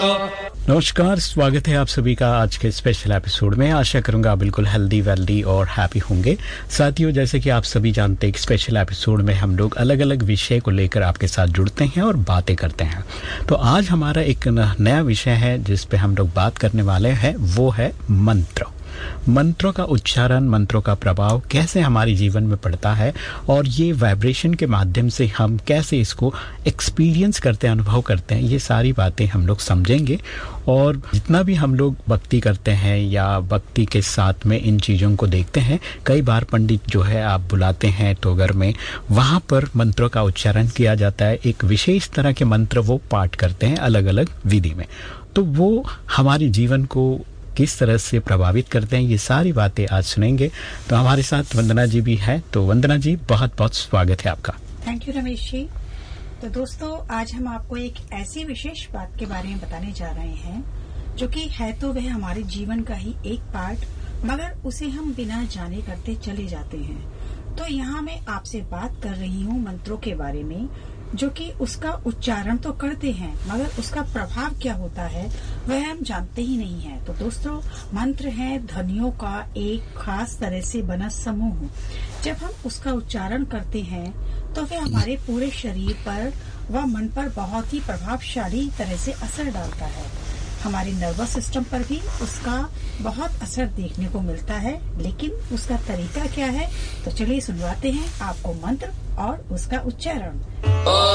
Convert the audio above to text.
नमस्कार, स्वागत है आप सभी का आज के स्पेशल एपिसोड में। आशा करूंगा आप बिल्कुल हेल्दी वेल्दी और हैप्पी होंगे। साथियों, जैसे कि आप सभी जानते हैं, स्पेशल एपिसोड में हम लोग अलग अलग विषय को लेकर आपके साथ जुड़ते हैं और बातें करते हैं। तो आज हमारा एक नया विषय है जिस पे हम लोग बात करने वाले हैं, वो है मंत्र। मंत्रों का उच्चारण, मंत्रों का प्रभाव कैसे हमारे जीवन में पड़ता है और ये वाइब्रेशन के माध्यम से हम कैसे इसको एक्सपीरियंस करते हैं, अनुभव करते हैं, ये सारी बातें हम लोग समझेंगे। और जितना भी हम लोग भक्ति करते हैं या भक्ति के साथ में इन चीज़ों को देखते हैं, कई बार पंडित जो है आप बुलाते हैं तो घर में वहाँ पर मंत्रों का उच्चारण किया जाता है। एक विशेष तरह के मंत्र वो पाठ करते हैं अलग अलग विधि में। तो वो हमारे जीवन को किस तरह से प्रभावित करते हैं, ये सारी बातें आज सुनेंगे। तो हमारे साथ वंदना जी भी है। तो वंदना जी, बहुत बहुत स्वागत है आपका। Thank you Ramesh ji. तो दोस्तों, आज हम आपको एक ऐसी विशेष बात के बारे में बताने जा रहे हैं जो कि है तो वह हमारे जीवन का ही एक पार्ट, मगर उसे हम बिना जाने करते चले जाते हैं। तो यहाँ मैं आपसे बात कर रही हूँ मंत्रों के बारे में, जो कि उसका उच्चारण तो करते हैं मगर उसका प्रभाव क्या होता है वह हम जानते ही नहीं है। तो दोस्तों, मंत्र है ध्वनियों का एक खास तरह से बना समूह। जब हम उसका उच्चारण करते हैं तो वह हमारे पूरे शरीर पर व मन पर बहुत ही प्रभावशाली तरह से असर डालता है। हमारे नर्वस सिस्टम पर भी उसका बहुत असर देखने को मिलता है। लेकिन उसका तरीका क्या है, तो चलिए सुनवाते हैं आपको मंत्र और उसका उच्चारण।